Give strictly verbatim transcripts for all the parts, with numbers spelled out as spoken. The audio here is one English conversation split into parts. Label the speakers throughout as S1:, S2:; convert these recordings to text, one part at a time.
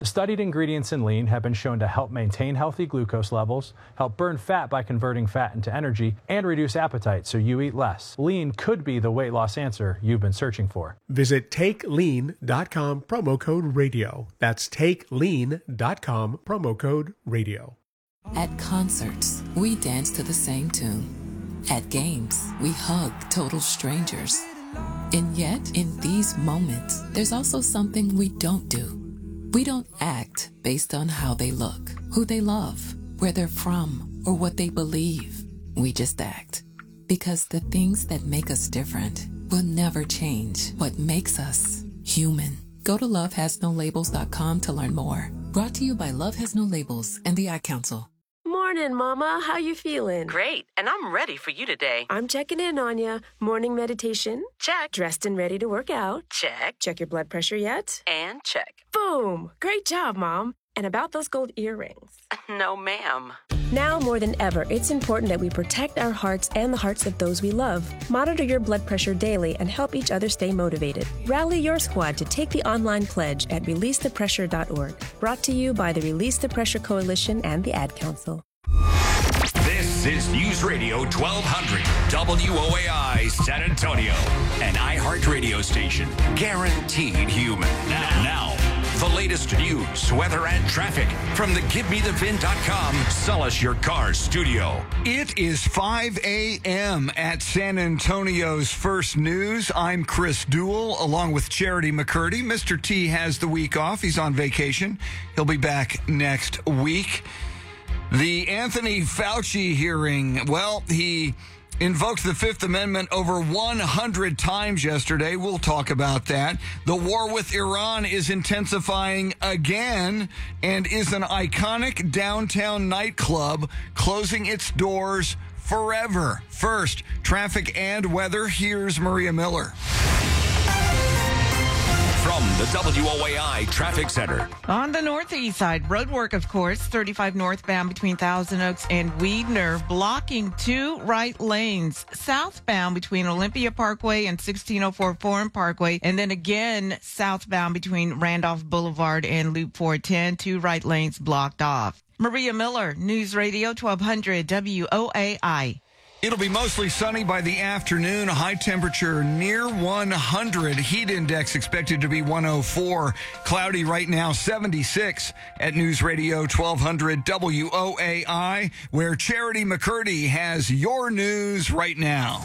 S1: Studied ingredients in lean have been shown to help maintain healthy glucose levels, help burn fat by converting fat into energy, and reduce appetite so you eat less. Lean could be the weight loss answer you've been searching for.
S2: Visit take lean dot com, promo code radio. That's take lean dot com, promo code radio.
S3: At concerts, we dance to the same tune. At games, we hug total strangers. And yet, in these moments, there's also something we don't do. We don't act based on how they look, who they love, where they're from, or what they believe. We just act. Because the things that make us different will never change what makes us human. Go to love has no labels dot com to learn more. Brought to you by Love Has No Labels and the Ad Council.
S4: Morning, Mama. How you feeling?
S5: Great, and I'm ready for you today.
S4: I'm checking in on you. Morning meditation?
S5: Check.
S4: Dressed and ready to work out?
S5: Check.
S4: Check your blood pressure yet?
S5: And check.
S4: Boom! Great job, Mom. And about those gold earrings?
S5: No, ma'am.
S4: Now more than ever, it's important that we protect our hearts and the hearts of those we love. Monitor your blood pressure daily and help each other stay motivated. Rally your squad to take the online pledge at release the pressure dot org. Brought to you by the Release the Pressure Coalition and the Ad Council.
S6: This is News Radio twelve hundred W O A I San Antonio, an iHeart radio station, guaranteed human. Now, now, the latest news, weather, and traffic from the give me the vin dot com Sell Us Your Car studio.
S7: It is five a.m. at San Antonio's First News. I'm Chris Duell, along with Charity McCurdy. Mister T has the week off. He's on vacation. He'll be back next week. The Anthony Fauci hearing, well, he invoked the Fifth Amendment over one hundred times yesterday. We'll talk about that. The war with Iran is intensifying again and is an iconic downtown nightclub closing its doors forever. First, traffic and weather. Here's Maria Miller.
S6: From the W O A I Traffic Center.
S8: On the northeast side, road work, of course, thirty-five northbound between Thousand Oaks and Weedner, blocking two right lanes. Southbound between Olympia Parkway and sixteen oh four Forum Parkway, and then again southbound between Randolph Boulevard and Loop four ten, two right lanes blocked off. Maria Miller, News Radio twelve hundred W O A I.
S7: It'll be mostly sunny by the afternoon. A high temperature near one hundred. Heat index expected to be one oh four. Cloudy right now, seventy-six at News Radio twelve hundred W O A I, where Charity McCurdy has your news right now.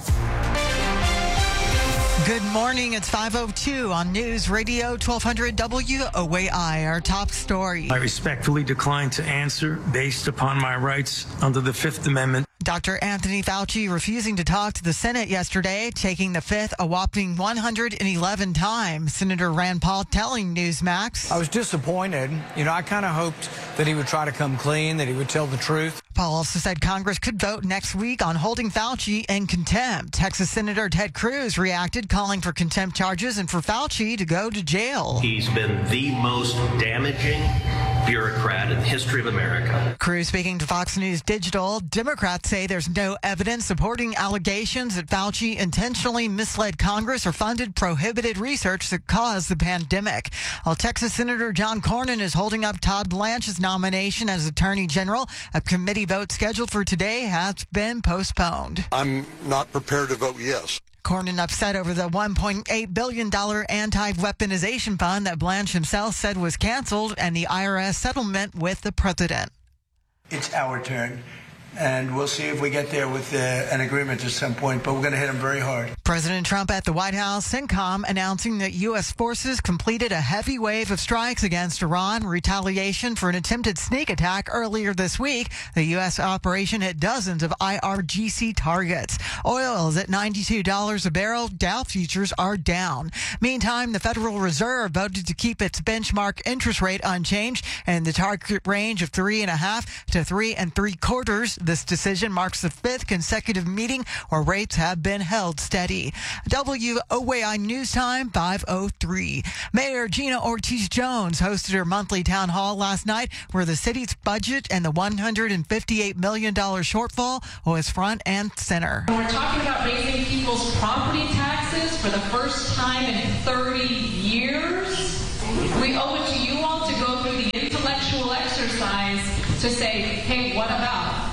S9: Good morning. It's five oh two on News Radio twelve hundred W O A I. Our top story.
S10: I respectfully decline to answer based upon my rights under the Fifth Amendment.
S9: Doctor Anthony Fauci refusing to talk to the Senate yesterday, taking the fifth a whopping one hundred eleven times. Senator Rand Paul telling Newsmax.
S11: I was disappointed. You know, I kind of hoped that he would try to come clean, that he would tell the truth.
S9: Paul also said Congress could vote next week on holding Fauci in contempt. Texas Senator Ted Cruz reacted, calling for contempt charges and for Fauci to go to jail.
S12: He's been the most damaging bureaucrat in the history of America.
S9: Cruz speaking to Fox News Digital. Democrats say there's no evidence supporting allegations that Fauci intentionally misled Congress or funded prohibited research that caused the pandemic. While Texas Senator John Cornyn is holding up Todd Blanche's nomination as Attorney General, a committee vote scheduled for today has been postponed.
S13: I'm not prepared to vote yes.
S9: Cornyn upset over the one point eight billion dollars anti-weaponization fund that Blanche himself said was canceled and the I R S settlement with the president.
S14: It's our turn, and we'll see if we get there with uh, an agreement at some point, but we're going to hit them very hard.
S9: President Trump at the White House, CENTCOM, announcing that U S forces completed a heavy wave of strikes against Iran, retaliation for an attempted sneak attack earlier this week. The U S operation hit dozens of I R G C targets. Oil is at ninety-two dollars a barrel. Dow futures are down. Meantime, the Federal Reserve voted to keep its benchmark interest rate unchanged and the target range of three and a half to three and three quarters. This decision marks the fifth consecutive meeting where rates have been held steady. W O A I News Time, five oh three. Mayor Gina Ortiz-Jones hosted her monthly town hall last night where the city's budget and the one hundred fifty-eight million dollars shortfall was front and center.
S15: We're talking about raising people's property taxes for the first time in thirty years. We owe it to you all to go through the to say, hey, what about?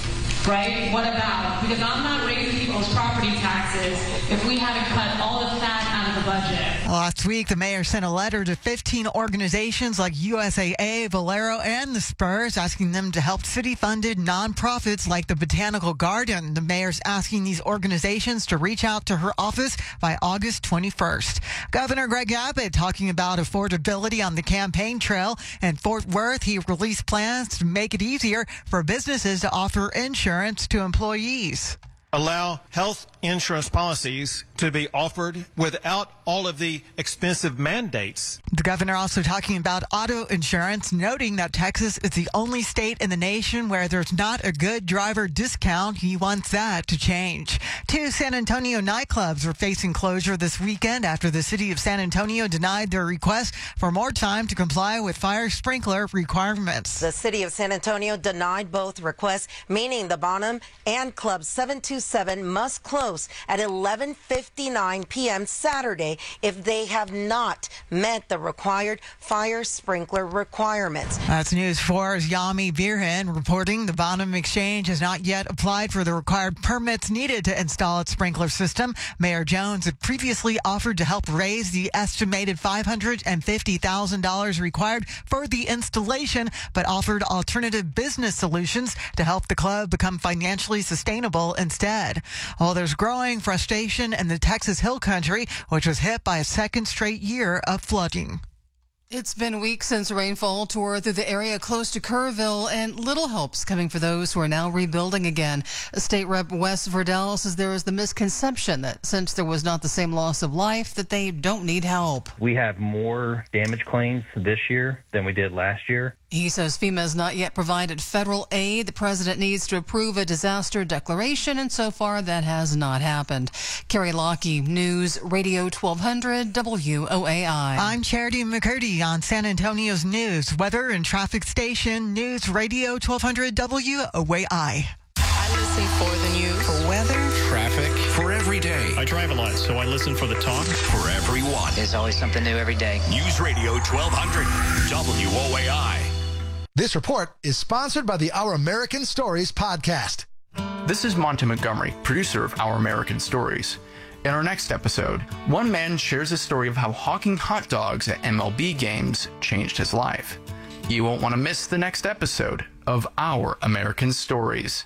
S15: Right? What about? Because I'm not raising people's property taxes if we haven't cut all the fat out of the budget.
S9: Last week, the mayor sent a letter to fifteen organizations like U S A A, Valero, and the Spurs, asking them to help city-funded nonprofits like the Botanical Garden. The mayor's asking these organizations to reach out to her office by August twenty-first. Governor Greg Abbott talking about affordability on the campaign trail. In Fort Worth, he released plans to make it easier for businesses to offer insurance to employees.
S16: Allow health insurance policies to be offered without all of the expensive mandates.
S9: The governor also talking about auto insurance, noting that Texas is the only state in the nation where there's not a good driver discount. He wants that to change. Two San Antonio nightclubs are facing closure this weekend after the city of San Antonio denied their request for more time to comply with fire sprinkler requirements.
S17: The city of San Antonio denied both requests, meaning the Bonham and Club seven two seven must close at eleven fifty-nine p.m. Saturday if they have not met the required fire sprinkler requirements.
S9: That's News four's Yami Birhan reporting the Bonham Exchange has not yet applied for the required permits needed to install its sprinkler system. Mayor Jones had previously offered to help raise the estimated five hundred fifty thousand dollars required for the installation, but offered alternative business solutions to help the club become financially sustainable instead. Well, there's growing frustration in the Texas Hill Country, which was hit by a second straight year of flooding.
S18: It's been weeks since rainfall tore through the area close to Kerrville, and little hope's coming for those who are now rebuilding again. State Rep Wes Verdell says there is the misconception that since there was not the same loss of life, that they don't need help.
S19: We have more damage claims this year than we did last year.
S18: He says FEMA has not yet provided federal aid. The president needs to approve a disaster declaration, and so far that has not happened. Carrie Lockey, News Radio twelve hundred W O A I.
S9: I'm Charity McCurdy on San Antonio's News, Weather and Traffic Station, News Radio twelve hundred W O A I.
S20: I listen for the news, for weather,
S6: traffic, for every day.
S16: I drive a lot, so I listen for the talk.
S6: For everyone.
S20: There's always something new every day.
S6: News Radio twelve hundred W O A I.
S21: This report is sponsored by the Our American Stories podcast.
S22: This is Monty Montgomery, producer of Our American Stories. In our next episode, one man shares a story of how hawking hot dogs at M L B games changed his life. You won't want to miss the next episode of Our American Stories.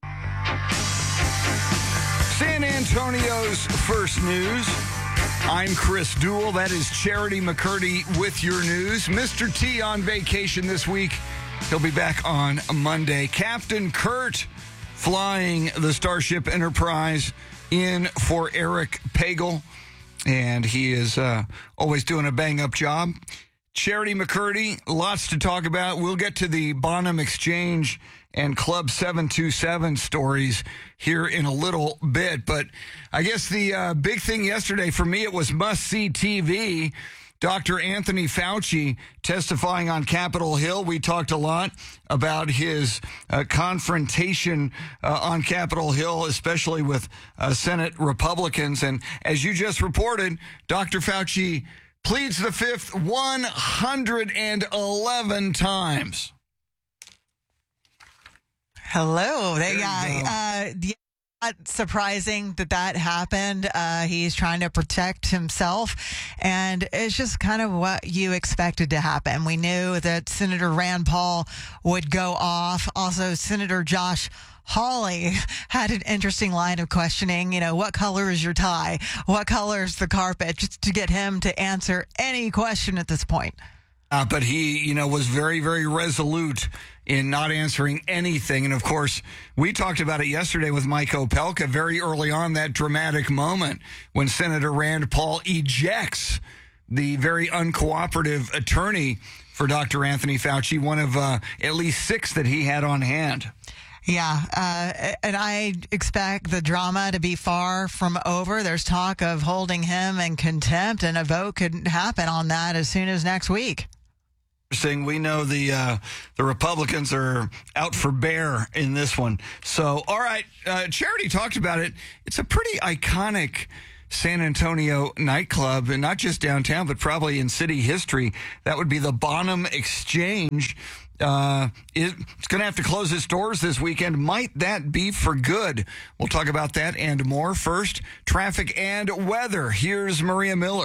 S7: San Antonio's first news. I'm Chris Duell. That is Charity McCurdy with your news. Mister T on vacation this week. He'll be back on Monday. Captain Kurt flying the Starship Enterprise in for Eric Pagel, and he is uh, always doing a bang-up job. Charity McCurdy, lots to talk about. We'll get to the Bonham Exchange and Club seven two seven stories here in a little bit. But I guess the uh, big thing yesterday for me, it was must-see T V. Doctor Anthony Fauci testifying on Capitol Hill. We talked a lot about his uh, confrontation uh, on Capitol Hill, especially with uh, Senate Republicans. And as you just reported, Doctor Fauci pleads the fifth one hundred eleven times.
S9: Hello, that guy. Uh, yeah, not surprising that that happened. Uh, he's trying to protect himself, and it's just kind of what you expected to happen. We knew that Senator Rand Paul would go off. Also, Senator Josh Hawley had an interesting line of questioning. You know, what color is your tie? What color is the carpet? Just to get him to answer any question at this point.
S7: Uh, but he, you know, was very, very resolute in not answering anything. And, of course, we talked about it yesterday with Mike Opelka very early on, that dramatic moment when Senator Rand Paul ejects the very uncooperative attorney for Doctor Anthony Fauci, one of uh, at least six that he had on hand.
S9: Yeah, uh, and I expect the drama to be far from over. There's talk of holding him in contempt, and a vote could happen on that as soon as next week.
S7: We know the uh, the Republicans are out for bear in this one. So, all right, uh, Charity talked about it. It's a pretty iconic San Antonio nightclub, and not just downtown, but probably in city history. That would be the Bonham Exchange. Uh, it, it's going to have to close its doors this weekend. Might that be for good? We'll talk about that and more. First, traffic and weather. Here's Maria Miller.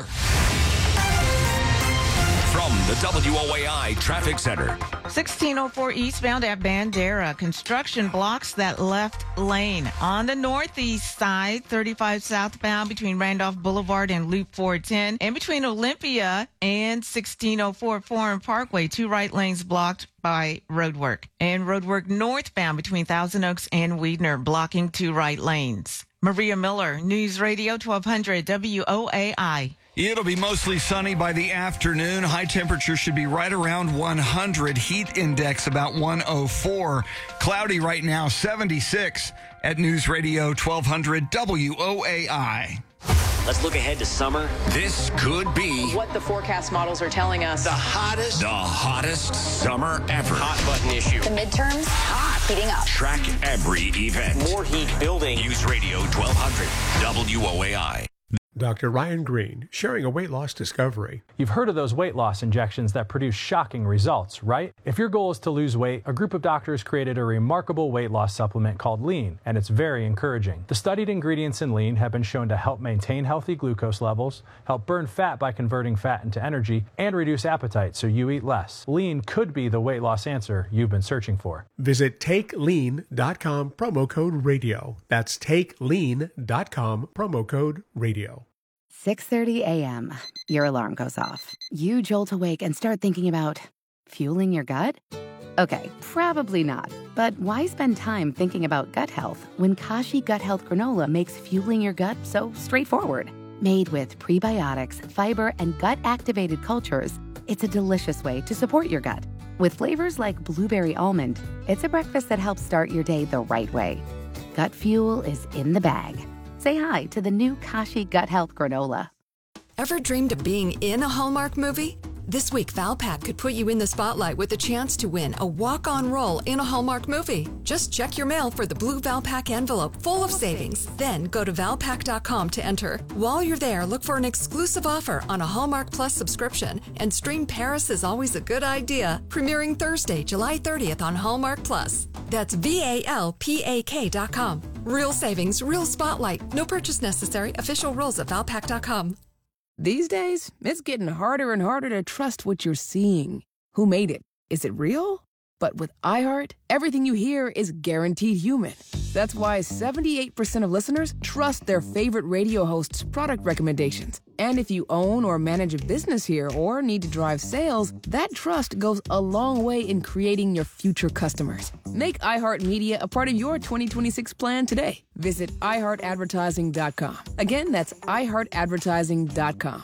S6: From the W O A I Traffic Center.
S8: sixteen oh four eastbound at Bandera. Construction blocks that left lane. On the northeast side, thirty-five southbound between Randolph Boulevard and Loop four ten. And between Olympia and sixteen oh four Foreign Parkway, two right lanes blocked by roadwork. And roadwork northbound between Thousand Oaks and Weidner, blocking two right lanes. Maria Miller, News Radio twelve hundred W O A I.
S7: It'll be mostly sunny by the afternoon. High temperature should be right around one hundred. Heat index about one oh four. Cloudy right now, seventy-six at News Radio twelve hundred W O A I.
S1: Let's look ahead to summer.
S6: This could be
S20: what the forecast models are telling us.
S6: The hottest, the hottest summer ever.
S1: Hot button issue.
S20: The midterms, hot, heating up.
S6: Track every event.
S1: More heat building.
S6: News Radio twelve hundred W O A I.
S2: Doctor Ryan Green, sharing a weight loss discovery.
S23: You've heard of those weight loss injections that produce shocking results, right? If your goal is to lose weight, a group of doctors created a remarkable weight loss supplement called Lean, and it's very encouraging. The studied ingredients in Lean have been shown to help maintain healthy glucose levels, help burn fat by converting fat into energy, and reduce appetite so you eat less. Lean could be the weight loss answer you've been searching for.
S2: Visit take lean dot com, promo code radio. That's take lean dot com, promo code radio.
S24: six thirty a.m. Your alarm goes off. You jolt awake and start thinking about fueling your gut? Okay, probably not. But why spend time thinking about gut health when Kashi Gut Health Granola makes fueling your gut so straightforward? Made with prebiotics, fiber, and gut-activated cultures, it's a delicious way to support your gut. With flavors like blueberry almond, it's a breakfast that helps start your day the right way. Gut fuel is in the bag. Say hi to the new Kashi Gut Health Granola.
S25: Ever dreamed of being in a Hallmark movie? This week, Valpak could put you in the spotlight with a chance to win a walk-on role in a Hallmark movie. Just check your mail for the blue Valpak envelope full of savings. Then go to valpak dot com to enter. While you're there, look for an exclusive offer on a Hallmark Plus subscription and stream Paris is Always a Good Idea, premiering Thursday, July thirtieth on Hallmark Plus. That's V A L P A K dot com. Real savings, real spotlight. No purchase necessary. Official rules at valpak dot com.
S26: These days, it's getting harder and harder to trust what you're seeing. Who made it? Is it real? But with iHeart, everything you hear is guaranteed human. That's why seventy-eight percent of listeners trust their favorite radio hosts' product recommendations. And if you own or manage a business here or need to drive sales, that trust goes a long way in creating your future customers. Make iHeartMedia a part of your twenty twenty-six plan today. Visit i heart advertising dot com. Again, that's i heart advertising dot com.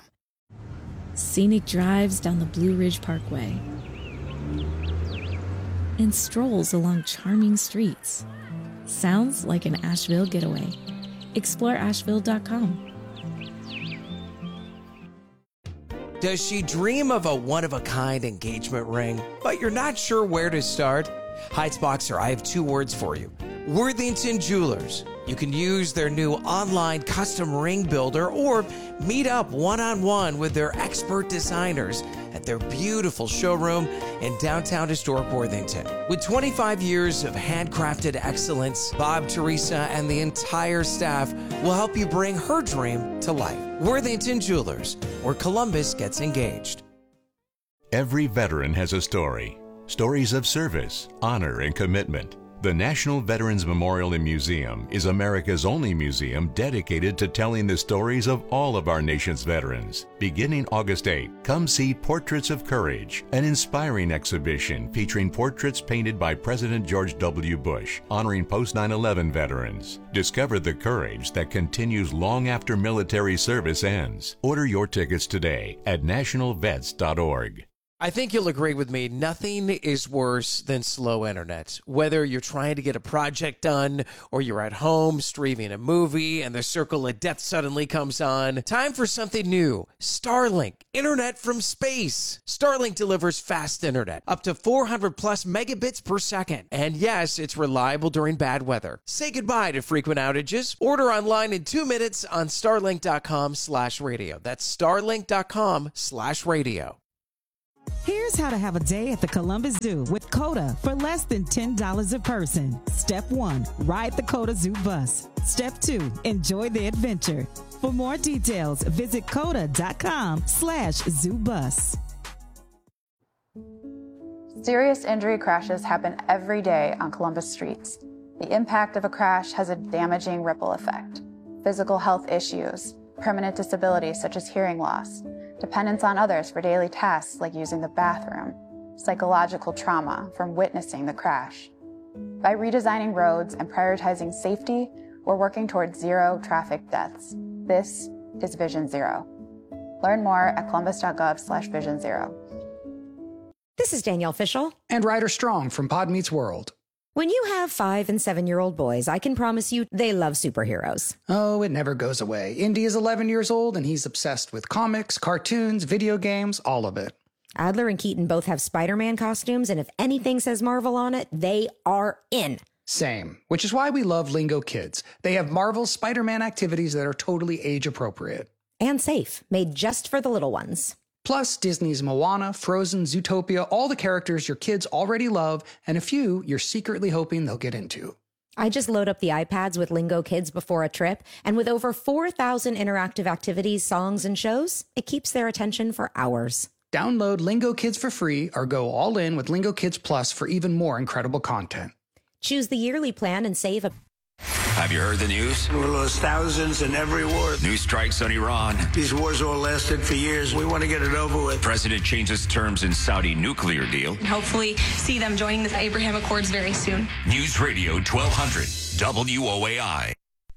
S27: Scenic drives down the Blue Ridge Parkway and strolls along charming streets. Sounds like an Asheville getaway. explore asheville dot com.
S28: Does she dream of a one-of-a-kind engagement ring, but you're not sure where to start? Heights Boxer, I have two words for you. Worthington Jewelers. You can use their new online custom ring builder or meet up one-on-one with their expert designers at their beautiful showroom in downtown historic Worthington. With twenty-five years of handcrafted excellence, Bob, Teresa, and the entire staff will help you bring her dream to life. Worthington Jewelers, where Columbus gets engaged.
S29: Every veteran has a story. Stories of service, honor, and commitment. The National Veterans Memorial and Museum is America's only museum dedicated to telling the stories of all of our nation's veterans. Beginning August eighth, come see Portraits of Courage, an inspiring exhibition featuring portraits painted by President George W. Bush, honoring post nine eleven veterans. Discover the courage that continues long after military service ends. Order your tickets today at national vets dot org.
S28: I think you'll agree with me. Nothing is worse than slow internet. Whether you're trying to get a project done or you're at home streaming a movie and the circle of death suddenly comes on. Time for something new. Starlink. Internet from space. Starlink delivers fast internet. Up to four hundred plus megabits per second. And yes, it's reliable during bad weather. Say goodbye to frequent outages. Order online in two minutes on starlink.com slash radio. That's starlink.com slash radio.
S3: Here's how to have a day at the Columbus Zoo with COTA for less than ten dollars a person. Step one, ride the COTA Zoo bus. Step two, enjoy the adventure. For more details, visit COTA.com slash zoo bus.
S4: Serious injury crashes happen every day on Columbus streets. The impact of a crash has a damaging ripple effect. Physical health issues, permanent disabilities such as hearing loss, dependence on others for daily tasks like using the bathroom, psychological trauma from witnessing the crash. By redesigning roads and prioritizing safety, we're working towards zero traffic deaths. This is Vision Zero. Learn more at columbus.gov slash vision zero.
S5: This is Danielle Fishel.
S10: And Ryder Strong from Pod Meets World.
S5: When you have five and seven-year-old boys, I can promise you they love superheroes.
S10: Oh, it never goes away. Indy is eleven years old, and he's obsessed with comics, cartoons, video games, all of it.
S5: Adler and Keaton both have Spider-Man costumes, and if anything says Marvel on it, they are in.
S10: Same, which is why we love Lingo Kids. They have Marvel's Spider-Man activities that are totally age-appropriate.
S5: And safe, made just for the little ones.
S10: Plus, Disney's Moana, Frozen, Zootopia, all the characters your kids already love, and a few you're secretly hoping they'll get into.
S5: I just load up the iPads with Lingo Kids before a trip, and with over four thousand interactive activities, songs, and shows, it keeps their attention for hours.
S10: Download Lingo Kids for free or go all in with Lingo Kids Plus for even more incredible content.
S5: Choose the yearly plan and save a...
S6: Have you heard the news?
S11: We lost thousands in every war.
S6: New strikes on Iran.
S11: These wars all lasted for years. We want to get it over with.
S6: President changes terms in Saudi nuclear deal.
S12: Hopefully see them joining the Abraham Accords very soon.
S6: News Radio twelve hundred W O A I.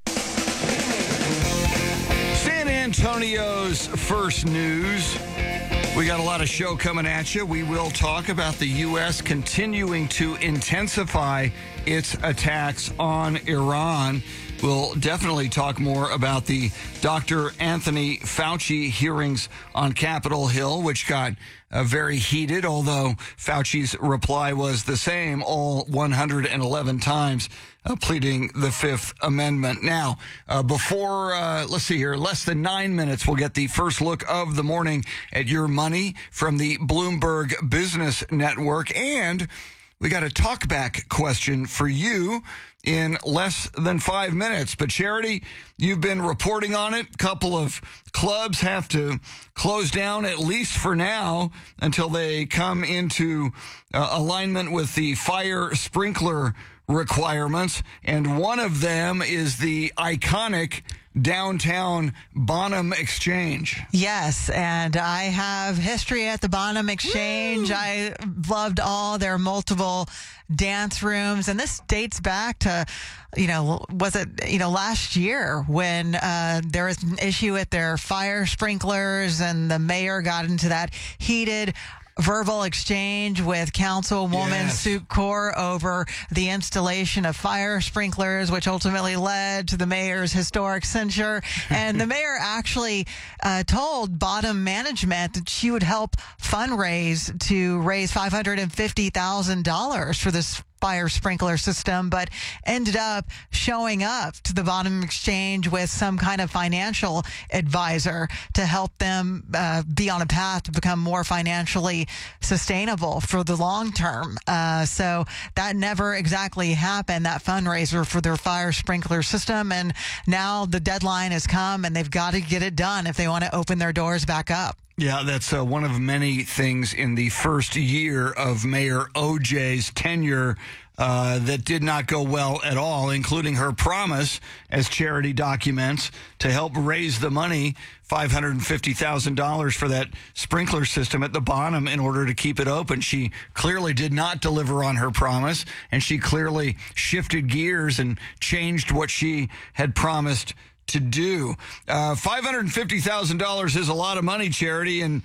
S7: San Antonio's first news. We got a lot of show coming at you. We will talk about the U S continuing to intensify its attacks on Iran. We'll definitely talk more about the Doctor Anthony Fauci hearings on Capitol Hill, which got uh, very heated, although Fauci's reply was the same all one hundred eleven times, uh, pleading the Fifth Amendment. Now, uh, before, uh, let's see here, less than nine minutes, we'll get the first look of the morning at your money from the Bloomberg Business Network. And we got a talkback question for you in less than five minutes. But Charity, you've been reporting on it. A couple of clubs have to close down, at least for now, until they come into uh, alignment with the fire sprinkler requirements. And one of them is the iconic downtown Bonham Exchange.
S9: Yes, and I have history at the Bonham Exchange. Woo! I loved all their multiple dance rooms, and this dates back to, you know, was it, you know, last year when uh, there was an issue with their fire sprinklers, and the mayor got into that heated verbal exchange with Councilwoman yes. Sue Kaur over the installation of fire sprinklers, which ultimately led to the mayor's historic censure. And the mayor actually uh, told Bonham management that she would help fundraise to raise five hundred fifty thousand dollars for this fire sprinkler system, but ended up showing up to the Bonham Exchange with some kind of financial advisor to help them uh, be on a path to become more financially sustainable for the long term. Uh, so that never exactly happened, that fundraiser for their fire sprinkler system. And now the deadline has come, and they've got to get it done if they want to open their doors back up.
S7: Yeah, that's uh, one of many things in the first year of Mayor O J's tenure uh, that did not go well at all, including her promise, as Charity documents, to help raise the money, five hundred fifty thousand dollars for that sprinkler system at the Bonham in order to keep it open. She clearly did not deliver on her promise, and she clearly shifted gears and changed what she had promised to do. Uh, five hundred fifty thousand dollars is a lot of money, Charity, and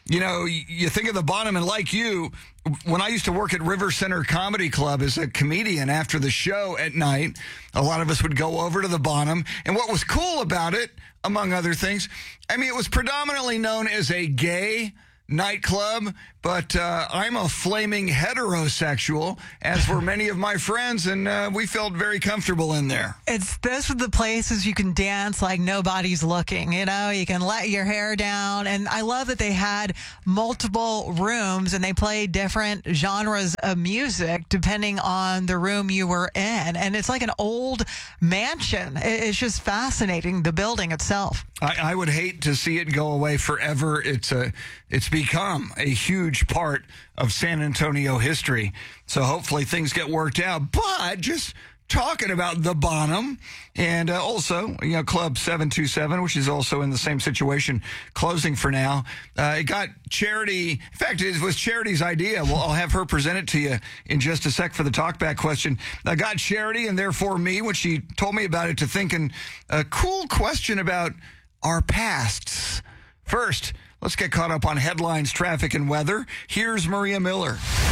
S7: you know, you think of the Bottom, and like you, when I used to work at River Center Comedy Club as a comedian after the show at night, a lot of us would go over to the Bottom. And what was cool about it, among other things, I mean, it was predominantly known as a gay nightclub, but uh, I'm a flaming heterosexual, as were many of my friends, and uh, we felt very comfortable in there.
S9: It's those are the places you can dance like nobody's looking. You know, you can let your hair down, and I love that they had multiple rooms and they played different genres of music depending on the room you were in, and it's like an old mansion. It's just fascinating, the building itself.
S7: I, I would hate to see it go away forever. It's a, it's become a huge part of San Antonio history. So hopefully things get worked out. But just talking about the Bottom, and uh, also, you know, Club seven two seven, which is also in the same situation, closing for now. Uh, it got Charity. In fact, it was Charity's idea. Well, I'll have her present it to you in just a sec for the talkback question. I got Charity, and therefore me, when she told me about it, to thinking a cool question about our pasts. First, let's get caught up on headlines, traffic, and weather. Here's Maria Miller.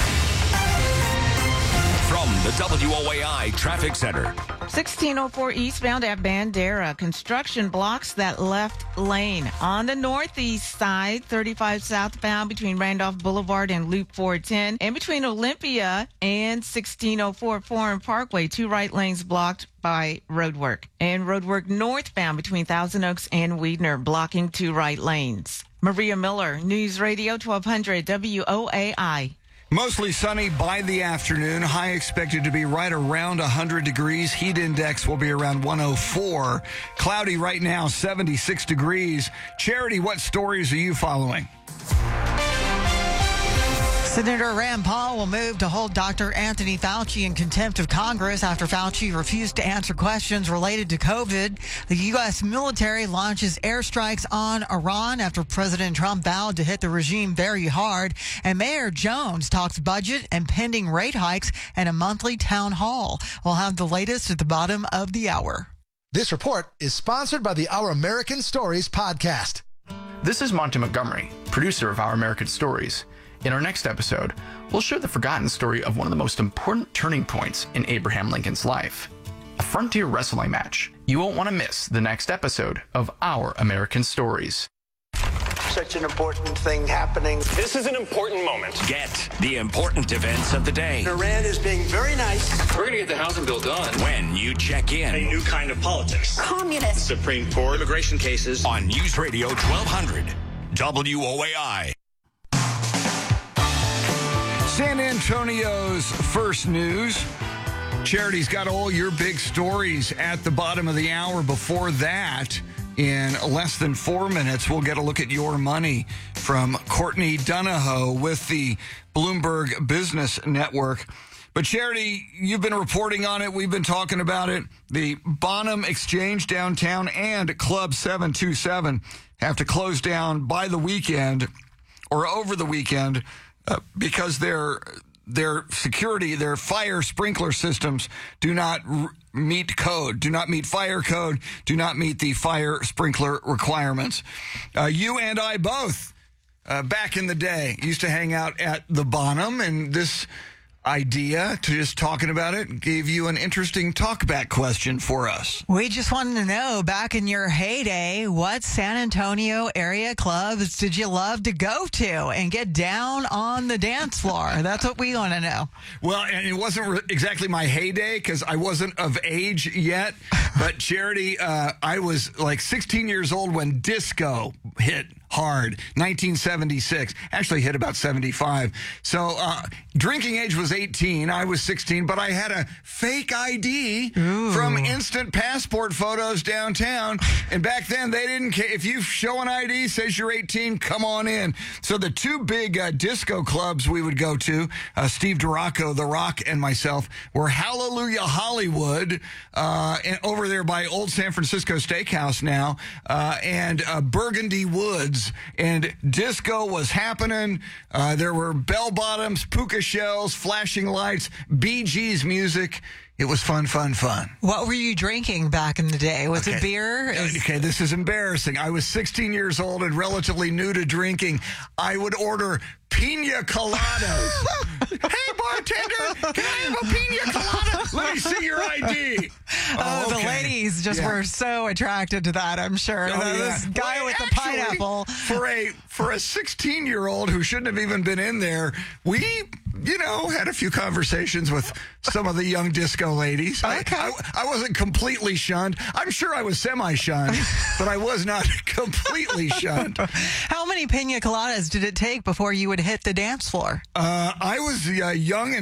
S6: From the W O A I Traffic Center.
S8: sixteen oh four eastbound at Bandera. Construction blocks that left lane. On the northeast side, thirty-five southbound between Randolph Boulevard and Loop four ten. And between Olympia and sixteen oh four Foreign Parkway, two right lanes blocked by roadwork. And roadwork northbound between Thousand Oaks and Weidner, blocking two right lanes. Maria Miller, News Radio twelve hundred W O A I.
S7: Mostly sunny by the afternoon. High expected to be right around one hundred degrees. Heat index will be around one oh four. Cloudy right now, seventy-six degrees. Charity, what stories are you following?
S9: Senator Rand Paul will move to hold Doctor Anthony Fauci in contempt of Congress after Fauci refused to answer questions related to COVID. The U S military launches airstrikes on Iran after President Trump vowed to hit the regime very hard. And Mayor Jones talks budget and pending rate hikes and a monthly town hall. We'll have the latest at the bottom of the hour.
S13: This report is sponsored by the Our American Stories podcast.
S14: This is Monty Montgomery, producer of Our American Stories. In our next episode, we'll share the forgotten story of one of the most important turning points in Abraham Lincoln's life, a frontier wrestling match. You won't want to miss the next episode of Our American Stories.
S11: Such an important thing happening.
S1: This is an important moment.
S6: Get the important events of the day.
S11: Iran is being very nice.
S1: We're going to get the housing bill done.
S6: When you check in.
S1: A new kind of politics.
S20: Communist.
S1: Supreme Court. Immigration cases.
S6: On News Radio twelve hundred W O A I.
S7: San Antonio's first news. Charity's got all your big stories at the bottom of the hour. Before that, in less than four minutes, we'll get a look at your money from Courtney Donahoe with the Bloomberg Business Network. But Charity, you've been reporting on it. We've been talking about it. The Bonham Exchange downtown and Club seven two seven have to close down by the weekend or over the weekend uh, because their their security, their fire sprinkler systems do not r- meet code, do not meet fire code, do not meet the fire sprinkler requirements. Uh, you and I both, uh, back in the day, used to hang out at the Bonham, and this idea to just talking about it gave you an interesting talkback question for us.
S9: We just wanted to know, back in your heyday, what San Antonio area clubs did you love to go to and get down on the dance floor? That's what we want to know.
S7: Well, and it wasn't re- exactly my heyday because I wasn't of age yet, but Charity, uh, I was like sixteen years old when disco hit hard, nineteen seventy-six. Actually hit about seventy-five. So uh, drinking age was eighteen. I was sixteen, but I had a fake I D Ooh. From Instant Passport photos downtown. And back then, they didn't care. If you show an I D, says you're eighteen, come on in. So the two big uh, disco clubs we would go to, uh, Steve Duraco, The Rock, and myself, were Hallelujah Hollywood, uh, and over there by Old San Francisco Steakhouse now, uh, and uh, Burgundy Woods. And disco was happening. Uh, there were bell bottoms, puka shells, flashing lights, Bee Gees music. It was fun, fun, fun.
S9: What were you drinking back in the day? Was
S7: okay.
S9: it beer? Is-
S7: okay, this is embarrassing. I was sixteen years old and relatively new to drinking. I would order pina coladas. Hey, bartender, can I have a pina colada? Let me see your I D.
S9: Oh,
S7: Oh,
S9: the
S7: okay.
S9: ladies just
S7: Yeah.
S9: were so attracted to that, I'm sure.
S7: Oh,
S9: The- This
S7: yeah.
S9: guy
S7: Well,
S9: with the
S7: actually,
S9: pineapple.
S7: For a for a sixteen-year-old who shouldn't have even been in there, we, you know, had a few conversations with some of the young disco ladies.
S9: Okay.
S7: I, I, I wasn't completely shunned. I'm sure I was semi-shunned, but I was not completely shunned.
S9: How many pina coladas did it take before you would hit the dance floor?
S7: Uh, I was uh, young and